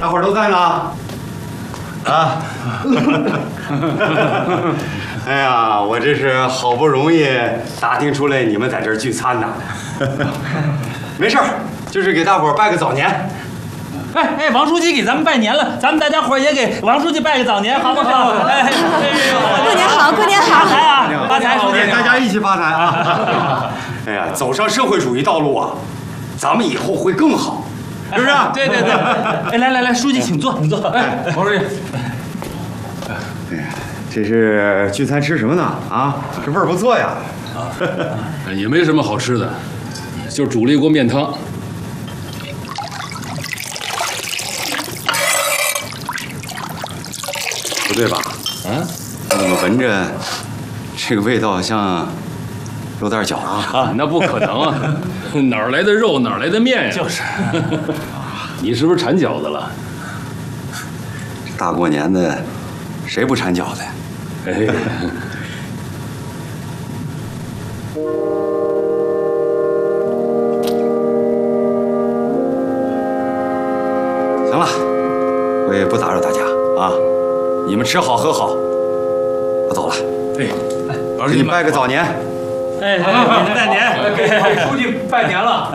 大伙儿都在呢。啊！哎呀，我这是好不容易打听出来你们在这儿聚餐呢。没事儿，就是给大伙儿拜个早年。 哎，王书记给咱们拜年了，咱们大家伙儿也给王书记拜个早年，好不好？哎， 过年好，过年好！ 发财啊，发财，书记， 大家一起发财啊！哎呀，走上社会主义道路啊，咱们以后会更好，是不是？ 对。哎，来，书记，请坐，请坐。哎，王书记。 哎呀，这是聚餐吃什么呢？啊，这味儿不错呀。 也没什么好吃的，就煮了一锅面汤。 不对吧？ 啊？ 我怎么闻着这个味道像肉蛋饺子啊？ 那不可能啊！哪儿来的肉，哪儿来的面呀？ 就是。 你是不是馋饺子了？ 大过年的，谁不馋饺子呀？ 哎。 行了，我也不打扰大家啊，你们吃好喝好，我走了。 哎， 给你拜个早年。 哎，给您拜年， 给书记拜年了。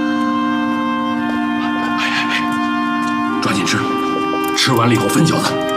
抓紧吃，吃完了以后分饺子。